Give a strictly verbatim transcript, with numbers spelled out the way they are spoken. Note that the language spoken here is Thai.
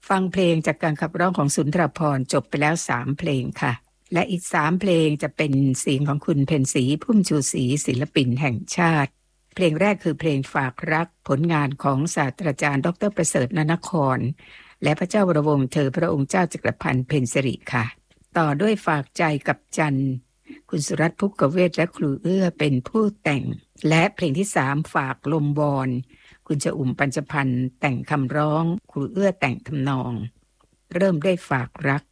ฟังเพลงจากการขับร้องของสุนทรภรณ์จบไปแล้วสามเพลงค่ะและอีกสามเพลงจะเป็นเสียงของคุณเพ็ญศรีพุ่มชูศรีศิลปินแห่งชาติเพลงแรกคือเพลงฝากรักผลงานของศาสตราจารย์ดร.ประเสริฐนนครและพระเจ้าวรวงศ์เธอพระองค์เจ้าจักรพันธ์เพ็ญสิริค่ะต่อด้วยฝากใจกับจันทร์คุณสุรัตน์ภุกเวชและครูเอื้อเป็นผู้แต่งและเพลงที่สามฝากลมวอนคุณชอุ่มปัญจพันธ์แต่งคำร้องครูเอื้อแต่งทำนองเริ่มได้ฝากรัก